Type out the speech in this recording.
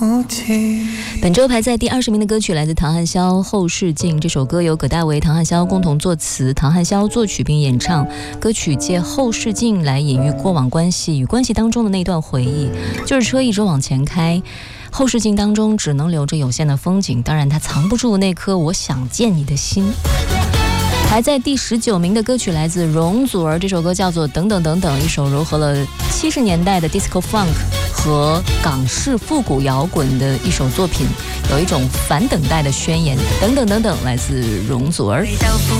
本周排在第20名的歌曲来自唐汉霄《后视镜》，这首歌由葛大为、唐汉霄共同作词，唐汉霄作曲并演唱。歌曲借后视镜来隐喻过往关系与关系当中的那段回忆，就是车一直往前开，后视镜当中只能留着有限的风景，当然它藏不住那颗我想见你的心。排在第19名的歌曲来自容祖儿，这首歌叫做《等等等等》，一首糅合了70年代的 disco funk 和港式复古摇滚的一首作品，有一种反等待的宣言。等等等等，来自容祖儿。